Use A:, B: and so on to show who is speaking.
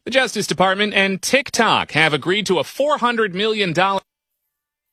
A: The Justice Department and TikTok have agreed to a $400 million